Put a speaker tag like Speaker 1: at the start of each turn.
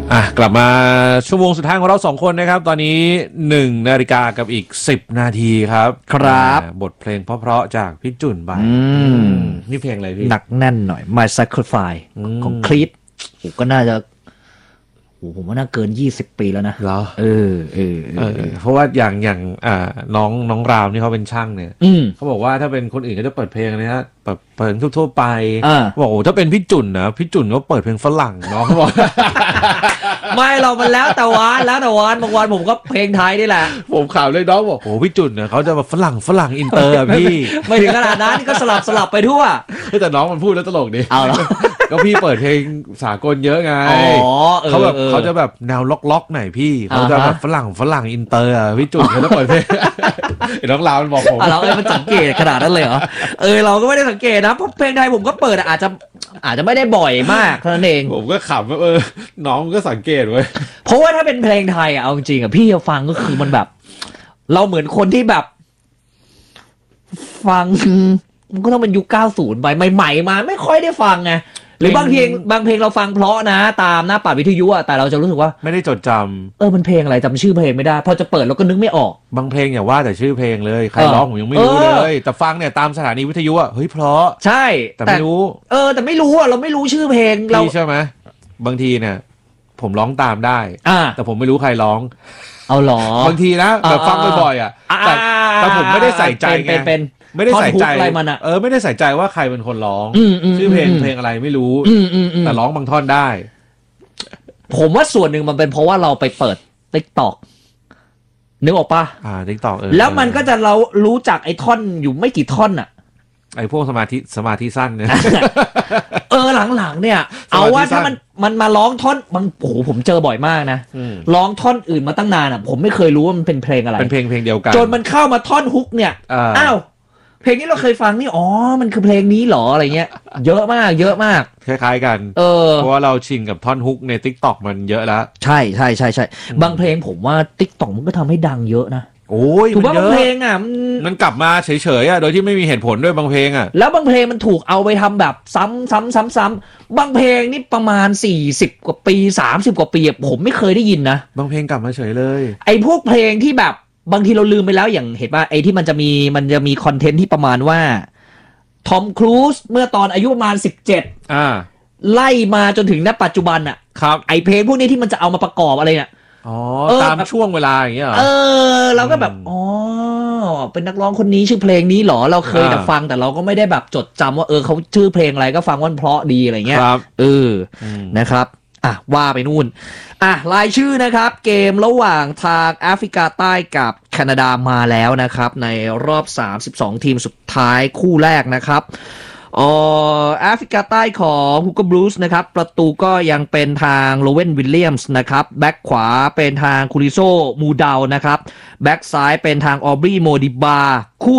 Speaker 1: กลับมาชั่วโมงสุดท้ายของเรา2คนนะครับตอนนี้1 นาฬิกากับอีก10 นาทีครับบทเพลงเพราะๆจากพี่จุ่นไปนี่เพลงอะไรพี่
Speaker 2: หนักแน่นหน่อย My Sacrifice ของคลีตก็น่าจะผมว่าน่าเกิน20 ปีแล้วนะ
Speaker 1: เหรอ
Speaker 2: เพ
Speaker 1: ราะว่าอย่างน้องรามนี่เขาเป็นช่างเนี่ยเขาบอกว่าถ้าเป็นคนอื่นก็จะเปิดเพลงนะฮะเปิดทั่วไปบอกโอ้ถ้าเป็นพี่จุ่นนะพี่จุ่นก็เปิดเพลงฝรั่งเนาะเขาบอก
Speaker 2: ไม่เรามันแล้วแต่วันบางวันผมก็เพลงไทยนี่แหละ
Speaker 1: ผมข่าวเลยน้องบอกโอ้พี่จุ่นเนี่ยเขาจะแบบฝรั่งอินเตอร์อะพี่
Speaker 2: ไม่ถึงขนาดนั้นก็สลับไปทั่ว
Speaker 1: แต่น้องมันพูดแล้วตลกดิ
Speaker 2: เอาแล้ว
Speaker 1: ก็พี่เปิดเพลงสากลเยอะไงเขาแบบเขาจะแบบแนวล็อกหน่อยพี่เขาจะแบบฝรั่งอินเตอร์อะพี่จุ่นเขาจะเปิดเพลงน้องลาวมันบอกผม
Speaker 2: เรามันสังเกตขนาดนั้นเลยเหรอเราก็ไม่ได้สังเกตนะเพราะเพลงไทยผมก็เปิดอาจจะไม่ได้บ่อยมากเท่านั้นเอง
Speaker 1: ผมก็ขำว่าน้องก็สังเกตไว้
Speaker 2: เพราะว่าถ้าเป็นเพลงไทยเอาจริงพี่ฟังก็คือมันแบบเราเหมือนคนที่แบบฟังมันก็ต้องเป็นยุค90ไปใหม่ๆมาไม่ค่อยได้ฟังไงหรือบางเพลงเราฟังเพราะนะตามหน้าปัดวิทยุแต่เราจะรู้สึกว่า
Speaker 1: ไม่ได้จดจ
Speaker 2: ำมันเพลงอะไรจำชื่อเพลงไม่ได้พอจะเปิดเราก็นึกไม่ออก
Speaker 1: บางเพลงอย่าว่าแต่ชื่อเพลงเลยใครร้องผมยังไม่รู้เลยแต่ฟังเนี่ยตามสถานีวิทยุเฮ้ยเพราะ
Speaker 2: ใช่
Speaker 1: แต่ไม่รู้
Speaker 2: แต่ไม่รู้เราไม่รู้ชื่อเพลงเรา
Speaker 1: ใช่ไหมบางทีเนี่ยผมร้องตามได้แต่ผมไม่รู้ใครร้อง
Speaker 2: เอาหรอบ
Speaker 1: างทีนะแบบฟังบ่อยๆแต่ผมไม่ได้ใส่ใจไงไม่ได้ใส่ใจ
Speaker 2: อะไรมัน
Speaker 1: ไม่ได้ใส่ใจว่าใครเป็นคนร้องชื่อเพลงอะไรไม่รู้แต่ร้องบางท่อนได้
Speaker 2: ผมว่าส่วนหนึ่งมันเป็นเพราะว่าเราไปเปิด TikTok นึกออกปะ
Speaker 1: TikTok
Speaker 2: แล้วมันก็จะเรารู้จักไอ้ท่อนอยู่ไม่กี่ท่อน
Speaker 1: ไอ้พวกสมาธิสั้นเนี่ย
Speaker 2: หลังๆเนี่ยเอาว่าถ้ามันมาร้องท่อนผมเจอบ่อยมากนะร้องท่อนอื่นมาตั้งนานผมไม่เคยรู้ว่ามันเป็นเพลงอะไร
Speaker 1: เป็นเพลงเดียวกัน
Speaker 2: จนมันเข้ามาท่อนฮุกเนี่ยอ้าวเพลงนี้เราเคยฟังนี่มันคือเพลงนี้หรออะไรเงี้ยเยอะมาก
Speaker 1: คล้ายๆกันเพราะว่าเราชินกับท่อนฮุกใน TikTok มันเยอะแล้ว
Speaker 2: ใช่บางเพลงผมว่า TikTok มันก็ทำให้ดังเยอะนะถูกป่ะบางเพลง
Speaker 1: มันกลับมาเฉยๆโดยที่ไม่มีเหตุผลด้วยบางเพลง
Speaker 2: แล้วบางเพลงมันถูกเอาไปทำแบบซ้ำบางเพลงนี่ประมาณ40 กว่าปี30 กว่าปีผมไม่เคยได้ยินนะ
Speaker 1: บางเพลงกลับมาเฉยเลย
Speaker 2: ไอ้พวกเพลงที่แบบบางทีเราลืมไปแล้วอย่างเห็นป่ะไอ้ที่มันจะมีคอนเทนต์ที่ประมาณว่าทอมครูซเมื่อตอนอายุประมาณ17ไล่มาจนถึงณปัจจุบัน
Speaker 1: ครับ
Speaker 2: ไอ้เพลงพวกนี้ที่มันจะเอามาประกอบอะไรเนี่ย
Speaker 1: ตามช่วงเวลาอย่างเงี้ย
Speaker 2: เราก็แบบเป็นนักร้องคนนี้ชื่อเพลงนี้หรอเราเคยแต่ฟังแต่เราก็ไม่ได้แบบจดจำว่าเขาชื่อเพลงอะไรก็ฟังว่าเพราะดีอะไรเงี้ยนะครับว่าไปนู่นรายชื่อนะครับเกมระหว่างทางแอฟริกาใต้กับแคนาดามาแล้วนะครับในรอบ32ทีมสุดท้ายคู่แรกนะครับแอฟริกาใต้ของฮูโกบรูซนะครับประตูก็ยังเป็นทางโลเวนวิลเลียมส์นะครับแบ็คขวาเป็นทางคูริโซมูดาวนะครับแบ็คซ้ายเป็นทางออบรีโมดิบาคู่